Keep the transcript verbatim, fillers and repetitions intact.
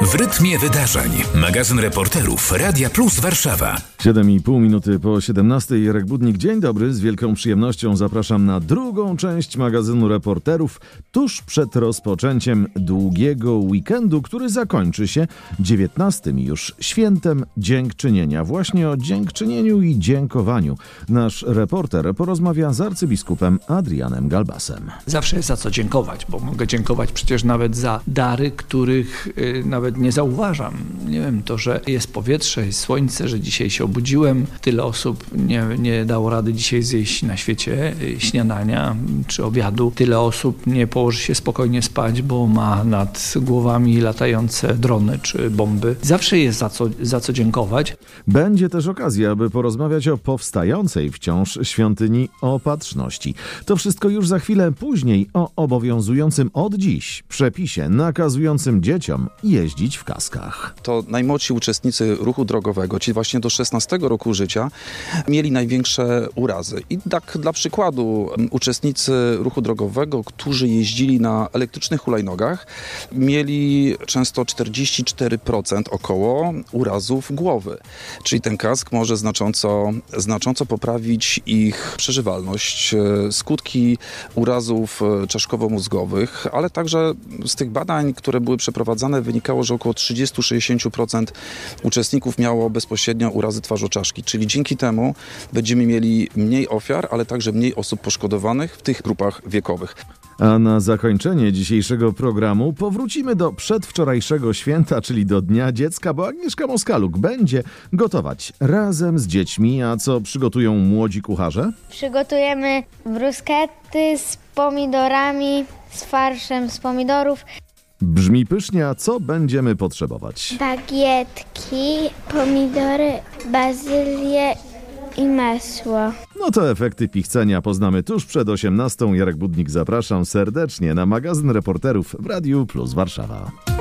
W rytmie wydarzeń. Magazyn reporterów Radia Plus Warszawa. siedem i pół minuty po siedemnastej. Jarek Budnik. Dzień dobry. Z wielką przyjemnością zapraszam na drugą część magazynu reporterów tuż przed rozpoczęciem długiego weekendu, który zakończy się dziewiętnastym już świętem dziękczynienia. Właśnie o dziękczynieniu i dziękowaniu nasz reporter porozmawia z arcybiskupem Adrianem Galbasem. Zawsze jest za co dziękować, bo mogę dziękować przecież nawet za dary, których y, nawet nie zauważam. Nie wiem, to, że jest powietrze, jest słońce, że dzisiaj się obudziłem. Tyle osób nie, nie dało rady dzisiaj zjeść na świecie y, śniadania czy obiadu. Tyle osób nie położy się spokojnie spać, bo ma nad głowami latające drony czy bomby. Zawsze jest za co, za co dziękować. Będzie też okazja, aby porozmawiać o powstającej wciąż świątyni Opatrzności. To wszystko już za chwilę. Później o obowiązującym od dziś przepisie nakazującym dzieciom jeździć w kaskach. To najmłodsi uczestnicy ruchu drogowego, ci właśnie do szesnastego roku życia, mieli największe urazy. I tak dla przykładu uczestnicy ruchu drogowego, którzy jeździli na elektrycznych hulajnogach, mieli często czterdzieści cztery procent około urazów głowy. Czyli ten kask może znacząco, znacząco poprawić ich przeżywalność, skutki urazów czaszkowo-mózgowych, ale także z tych badań, które były przeprowadzane, wynikało, że około trzydzieści do sześćdziesięciu procent uczestników miało bezpośrednio urazy twarzoczaszki. Czyli dzięki temu będziemy mieli mniej ofiar, ale także mniej osób poszkodowanych w tych grupach wiekowych. A na zakończenie dzisiejszego programu powrócimy do przedwczorajszego święta, czyli do Dnia Dziecka, bo Agnieszka Moskaluk będzie gotować razem z dziećmi. A co przygotują młodzi kucharze? Przygotujemy bruschetty z pomidorami, z farszem z pomidorów. Brzmi pysznie, a co będziemy potrzebować? Bagietki, pomidory, bazylię i masło. No to efekty pichcenia poznamy tuż przed osiemnastą. Jarek Budnik, zapraszam serdecznie na magazyn reporterów w Radiu Plus Warszawa.